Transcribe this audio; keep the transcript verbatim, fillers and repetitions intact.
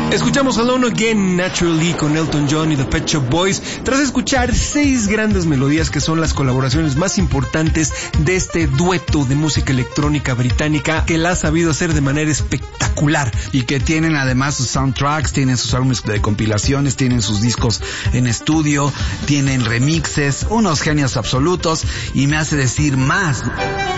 Escuchamos Alone Again, Naturally con Elton John y The Pet Shop Boys, tras escuchar seis grandes melodías que son las colaboraciones más importantes de este dueto de música electrónica británica que la ha sabido hacer de manera espectacular. Y que tienen además sus soundtracks, tienen sus álbumes de compilaciones, tienen sus discos en estudio, tienen remixes, unos genios absolutos, y me hace decir más.